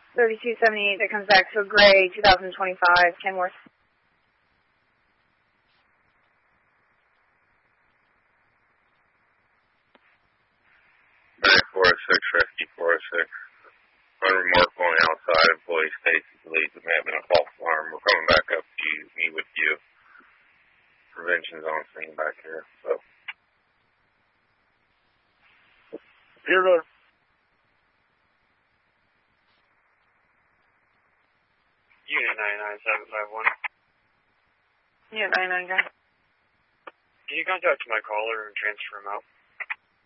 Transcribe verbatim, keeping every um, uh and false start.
thirty-two seventy-eight that comes back to a gray twenty twenty-five Kenworth. nine four six, Rescue four six. Unremarkable on the outside. Employee states he believes it may have been a false alarm. We're coming back up to you, meet with you. Prevention's on scene back here, so. Here, Lord. Unit nine nine seven five one. Unit nine nine, guy. Can you contact my caller and transfer him out?